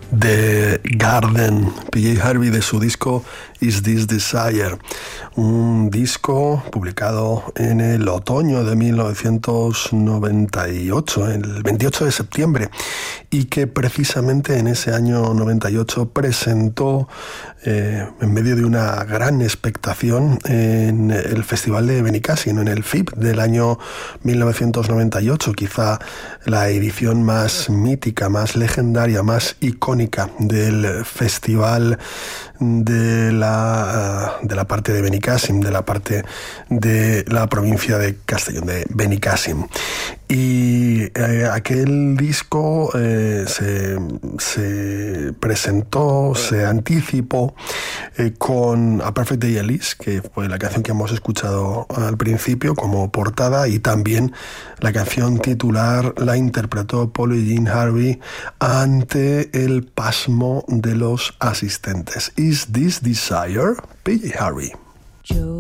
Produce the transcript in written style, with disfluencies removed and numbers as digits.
The Garden, PJ Harvey, de su disco Is This Desire, un disco publicado en el otoño de 1998, el 28 de septiembre, y que precisamente en ese año 98 presentó en medio de una gran expectación en el Festival de Benicàssim, en el FIB del año 1998, quizá la edición más mítica, más legendaria, más icónica del festival de la parte de Benicàssim, de la parte de la provincia de Castellón, de Benicàssim. Y aquel disco se presentó, se anticipó con A Perfect Day Elise, que fue la canción que hemos escuchado al principio como portada, y también la canción titular la interpretó Paul Eugene Harvey ante el pasmo de los asistentes. Is This Desire? PJ Harvey. Joe